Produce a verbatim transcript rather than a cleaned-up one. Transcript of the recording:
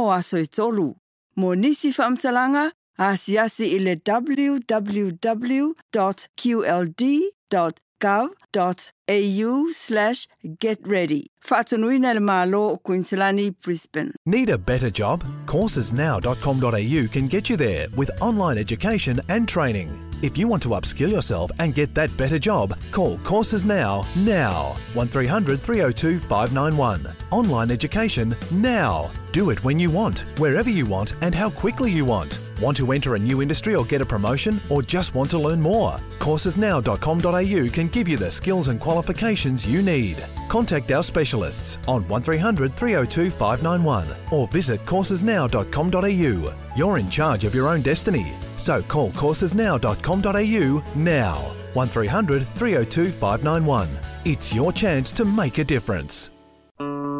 o aso i tolu. Mo nisi whaamtalanga, asiasi i le w w w dot q l d dot gov dot a u slash get ready. Whātanuina le malo o Queenslandi, Brisbane. Need a better job? courses now dot com dot a u can get you there with online education and training. If you want to upskill yourself and get that better job, call Courses Now, now. one three hundred three oh two five nine one. Online education now. Do it when you want, wherever you want and how quickly you want. Want to enter a new industry or get a promotion, or just want to learn more? courses now dot com dot a u can give you the skills and qualifications you need. Contact our specialists on one three hundred three oh two five nine one or visit courses now dot com dot a u. You're in charge of your own destiny. So call courses now dot com dot a u now. one three hundred three oh two five nine one. It's your chance to make a difference.